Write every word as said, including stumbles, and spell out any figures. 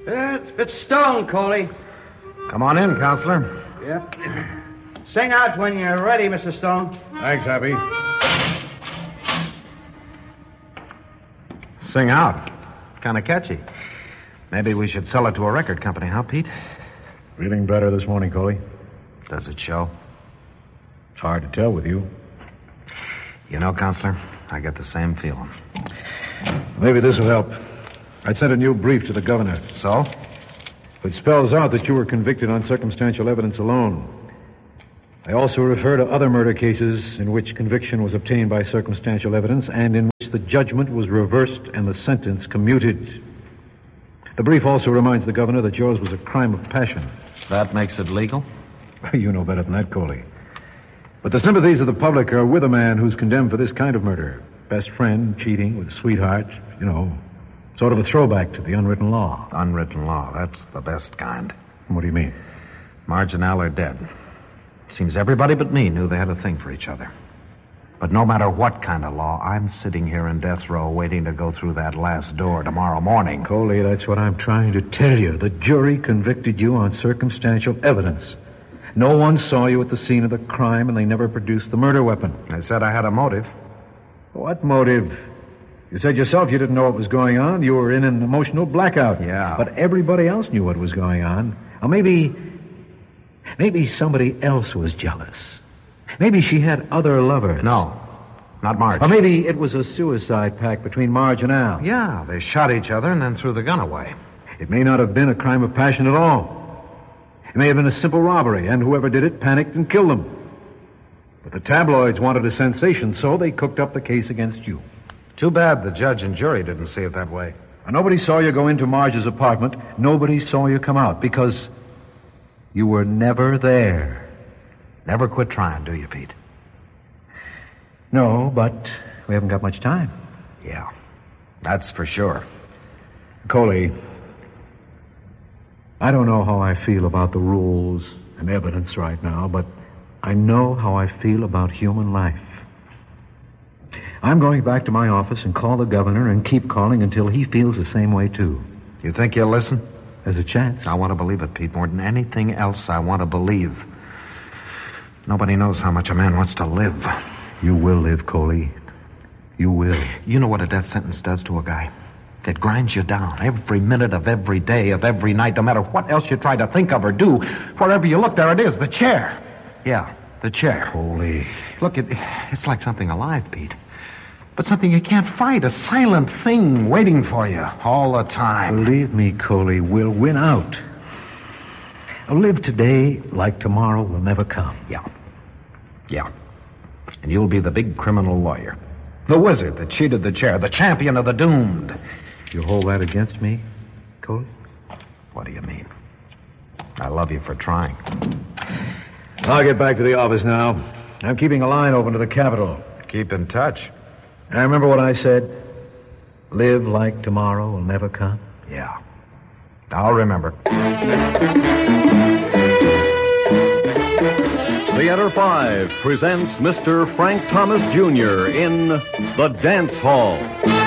It's, it's Stone, Coley. Come on in, Counselor. Yep. Sing out when you're ready, Mister Stone. Thanks, Happy. Sing out. Kind of catchy. Maybe we should sell it to a record company, huh, Pete? Feeling better this morning, Coley. Does it show? It's hard to tell with you. You know, Counselor, I get the same feeling. Maybe this will help. I sent a new brief to the governor. So? It spells out that you were convicted on circumstantial evidence alone. I also refer to other murder cases in which conviction was obtained by circumstantial evidence and in which the judgment was reversed and the sentence commuted. The brief also reminds the governor that yours was a crime of passion. That makes it legal? You know better than that, Coley. But the sympathies of the public are with a man who's condemned for this kind of murder. Best friend, cheating with a sweetheart, you know, sort of a throwback to the unwritten law. Unwritten law, that's the best kind. What do you mean? Marge and Al are dead. Seems everybody but me knew they had a thing for each other. But no matter what kind of law, I'm sitting here in death row waiting to go through that last door tomorrow morning. Coley, that's what I'm trying to tell you. The jury convicted you on circumstantial evidence. No one saw you at the scene of the crime, and they never produced the murder weapon. They said I had a motive. What motive? You said yourself you didn't know what was going on. You were in an emotional blackout. Yeah. But everybody else knew what was going on. Or maybe... Maybe somebody else was jealous. Maybe she had other lovers. No, not Marge. Or maybe it was a suicide pact between Marge and Al. Yeah, they shot each other and then threw the gun away. It may not have been a crime of passion at all. It may have been a simple robbery, and whoever did it panicked and killed them. But the tabloids wanted a sensation, so they cooked up the case against you. Too bad the judge and jury didn't see it that way. And nobody saw you go into Marge's apartment. Nobody saw you come out, because you were never there. Never quit trying, do you, Pete? No, but we haven't got much time. Yeah, that's for sure. Coley, I don't know how I feel about the rules and evidence right now, but I know how I feel about human life. I'm going back to my office and call the governor and keep calling until he feels the same way, too. You think he'll listen? There's a chance. I want to believe it, Pete. More than anything else, I want to believe. Nobody knows how much a man wants to live. You will live, Coley. You will. You know what a death sentence does to a guy? It grinds you down every minute of every day of every night, no matter what else you try to think of or do. Wherever you look, there it is, the chair. Yeah, the chair. Coley. Look, it, it's like something alive, Pete. But something you can't fight, a silent thing waiting for you all the time. Believe me, Coley, we'll win out. Live today like tomorrow will never come. Yeah. Yeah. And you'll be the big criminal lawyer. The wizard that cheated the chair. The champion of the doomed. You hold that against me, Coley? What do you mean? I love you for trying. I'll get back to the office now. I'm keeping a line open to the Capitol. Keep in touch. I remember what I said. Live like tomorrow will never come. Yeah. I'll remember. Theater five presents Mister Frank Thomas Junior in The Dance Hall.